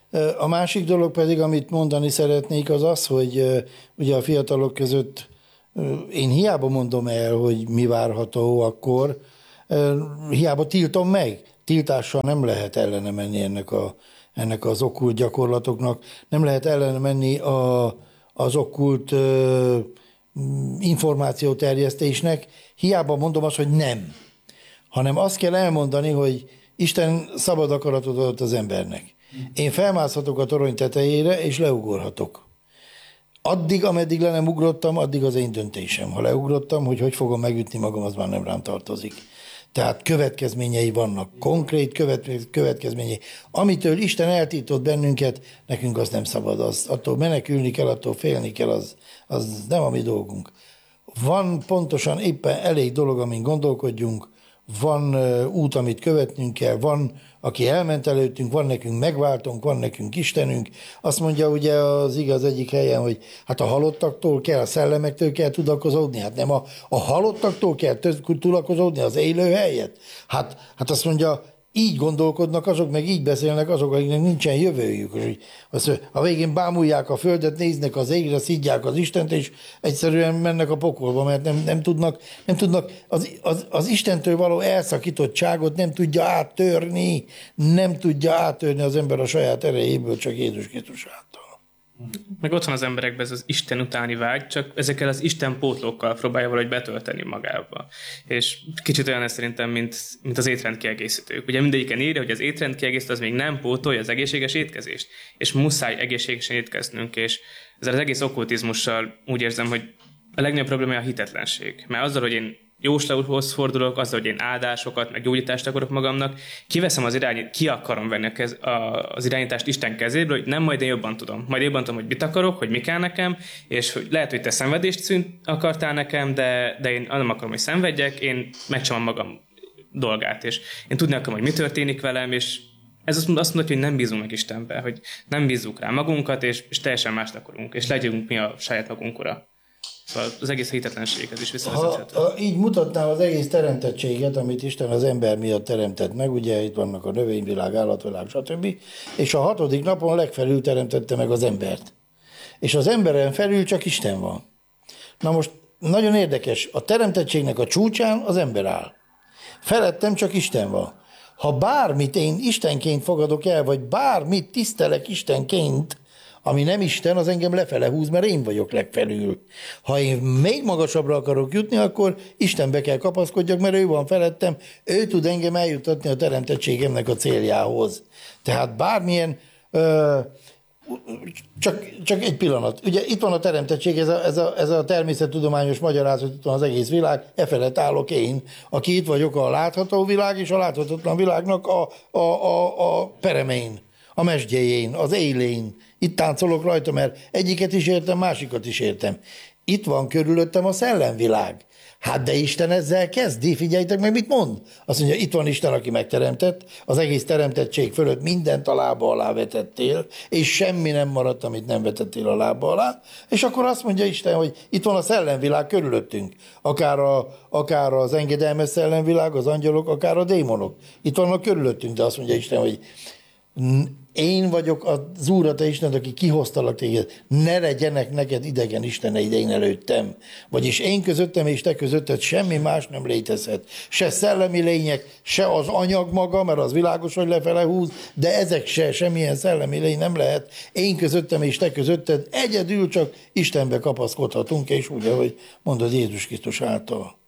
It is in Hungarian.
A másik dolog pedig, amit mondani szeretnék, az az, hogy ugye a fiatalok között én hiába mondom el, hogy mi várható akkor, hiába tiltom meg. Tiltással nem lehet ellene menni ennek az okkult gyakorlatoknak, nem lehet ellene menni az okkult információterjesztésnek, hiába mondom azt, hogy nem. Hanem azt kell elmondani, hogy Isten szabad akaratot adott az embernek. Én felmászhatok a torony tetejére, és leugorhatok. Addig, ameddig le nem ugrottam, addig az én döntésem. Ha leugrottam, hogy fogom megütni magam, az már nem rám tartozik. Tehát következményei vannak, konkrét következményei. Amitől Isten eltiltott bennünket, nekünk az nem szabad. Attól menekülni kell, attól félni kell, az nem a mi dolgunk. Van pontosan éppen elég dolog, amin gondolkodjunk, van út, amit követnünk kell, van, aki elment előttünk, van nekünk megváltunk, van nekünk Istenünk. Azt mondja ugye az igaz egyik helyen, hogy hát a halottaktól kell, a szellemektől kell tudakozódni, hát nem a halottaktól kell tudakozódni az élő helyet. Hát azt mondja, így gondolkodnak azok, meg így beszélnek azok, akiknek nincsen jövőjük. A végén bámulják a földet, néznek az égre, szidják az Istent, és egyszerűen mennek a pokolba, mert nem tudnak az Istentől való elszakítottságot nem tudja áttörni az ember a saját erejéből, csak Jézus Krisztus által. Meg ott van az emberekben ez az Isten utáni vágy, csak ezekkel az Isten pótlókkal próbálja valahogy betölteni magába. És kicsit olyan ez szerintem, mint az étrendkiegészítők. Ugye mindegyiken írja, hogy az étrendkiegészítő az még nem pótolja az egészséges étkezést, és muszáj egészségesen étkeznünk, és ezzel az egész okkultizmussal úgy érzem, hogy a legnagyobb probléma a hitetlenség. Mert azzal, hogy én jóslathoz fordulok, azzal, hogy én áldásokat, meg gyógyítást akarok magamnak, kiveszem ki akarom venni az irányítást Isten kezéből, hogy nem majd én jobban tudom. Majd jobban tudom, hogy mit akarok, hogy mi kell nekem, és hogy lehet, hogy te szenvedést akartál nekem, de én nem akarom, hogy szenvedjek, én megcsinálom magam dolgát, és én tudni akarom, hogy mi történik velem, és ez azt mondja, hogy nem bízunk meg Istenbe, hogy nem bízzuk rá magunkat, és teljesen mást akarunk, és legyünk mi a saját magunk ura. Szóval az egész hitetlenséghez is visszavezethető. Ha így mutatnám az egész teremtettséget, amit Isten az ember miatt teremtett meg, ugye itt vannak a növényvilág, állatvilág, stb. És a 6. napon legfelül teremtette meg az embert. És az emberen felül csak Isten van. Na most nagyon érdekes, a teremtettségnek a csúcsán az ember áll. Felettem csak Isten van. Ha bármit én Istenként fogadok el, vagy bármit tisztelek Istenként, ami nem Isten, az engem lefele húz, mert én vagyok legfelül. Ha én még magasabbra akarok jutni, akkor Istenbe kell kapaszkodjak, mert ő van felettem, ő tud engem eljuttatni a teremtettségemnek a céljához. Tehát bármilyen, csak egy pillanat. Ugye itt van a teremtettség, ez a természettudományos magyarázat, itt van az egész világ, felett állok én, aki itt vagyok a látható világ és a láthatatlan világnak a peremén, a mesdjején, az élén. Itt táncolok rajta, mert egyiket is értem, másikat is értem. Itt van körülöttem a szellemvilág. Hát de Isten ezzel kezdi, figyeljtek meg, mit mond. Azt mondja, itt van Isten, aki megteremtett, az egész teremtettség fölött mindent a lába alá vetettél, és semmi nem maradt, amit nem vetettél a lába alá. És akkor azt mondja Isten, hogy itt van a szellemvilág körülöttünk. Akár az engedelmes szellemvilág, az angyalok, akár a démonok. Itt vannak körülöttünk, de azt mondja Isten, hogy én vagyok az Úr, a te Istened, aki kihoztalak téged, ne legyenek neked idegen isteneid én előttem. Vagyis én közöttem és te közötted semmi más nem létezhet. Se szellemi lények, se az anyag maga, mert az világos, hogy lefele húz, de ezek semmilyen szellemi lény nem lehet. Én közöttem és te közötted, egyedül csak Istenbe kapaszkodhatunk, és úgy, ahogy mondod Jézus Krisztus által.